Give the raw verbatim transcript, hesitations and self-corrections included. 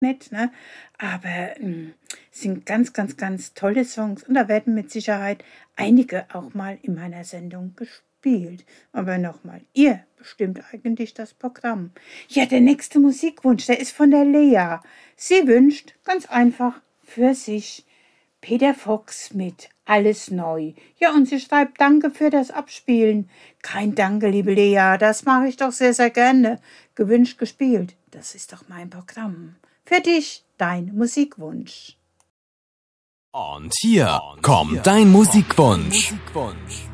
nett, ne? Aber ähm, es sind ganz, ganz, ganz tolle Songs und da werden mit Sicherheit einige auch mal in meiner Sendung gespielt. Aber nochmal, ihr bestimmt eigentlich das Programm. Ja, der nächste Musikwunsch, der ist von der Lea. Sie wünscht ganz einfach für sich Peter Fox mit Alles neu. Ja, und sie schreibt, danke für das Abspielen. Kein Danke, liebe Lea, das mache ich doch sehr, sehr gerne. Gewünscht, gespielt. Das ist doch mein Programm. Für dich, dein Musikwunsch. Und hier kommt dein Musikwunsch.